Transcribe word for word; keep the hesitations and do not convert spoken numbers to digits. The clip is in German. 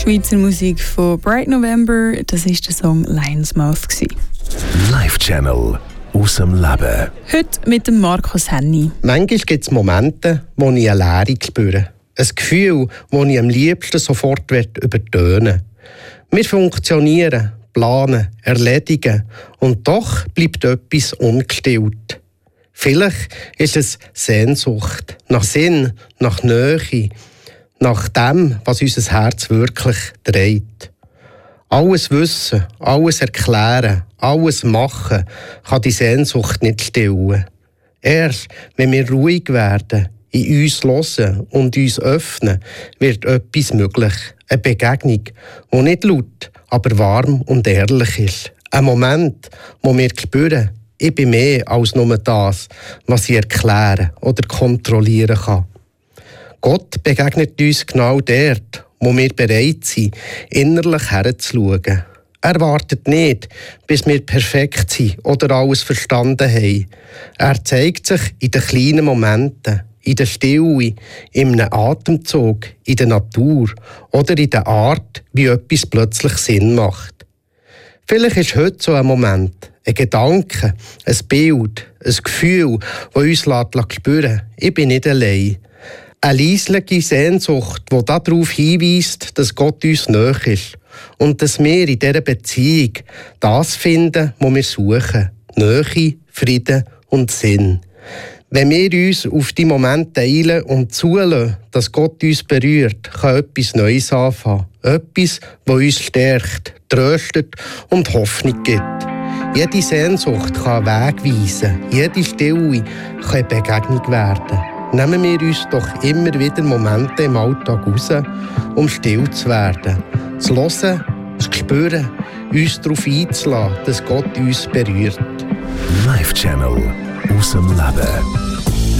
Schweizer Musik von Bright November, das war der Song Lion's Mouth. Live Channel aus dem Leben. Heute mit dem Markus Henny. Manchmal gibt es Momente, wo ich eine Leere spüre. Ein Gefühl, das ich am liebsten sofort übertönen will. Wir funktionieren, planen, erledigen und doch bleibt etwas ungestillt. Vielleicht ist es Sehnsucht nach Sinn, nach Nähe, nach dem, was unser Herz wirklich dreht. Alles wissen, alles erklären, alles machen kann die Sehnsucht nicht stillen. Erst wenn wir ruhig werden, in uns hören und uns öffnen, wird etwas möglich. Eine Begegnung, die nicht laut, aber warm und ehrlich ist. Ein Moment, wo wir spüren, ich bin mehr als nur das, was ich erklären oder kontrollieren kann. Gott begegnet uns genau dort, wo wir bereit sind, innerlich herzuschauen. Er wartet nicht, bis wir perfekt sind oder alles verstanden haben. Er zeigt sich in den kleinen Momenten, in der Stille, in einem Atemzug, in der Natur oder in der Art, wie etwas plötzlich Sinn macht. Vielleicht ist heute so ein Moment, ein Gedanke, ein Bild, ein Gefühl, das uns spüren lässt, ich bin nicht allein. Eine leisliche Sehnsucht, die darauf hinweist, dass Gott uns nahe ist und dass wir in dieser Beziehung das finden, was wir suchen. Nähe, Frieden und Sinn. Wenn wir uns auf die Momente eilen und zulassen, dass Gott uns berührt, kann etwas Neues anfangen. Etwas, das uns stärkt, tröstet und Hoffnung gibt. Jede Sehnsucht kann einen Weg weisen. Jede Stille kann eine Begegnung werden. Nehmen wir uns doch immer wieder Momente im Alltag raus, um still zu werden. Zu hören, zu spüren, uns darauf einzulassen, dass Gott uns berührt. Live Channel aus dem Leben.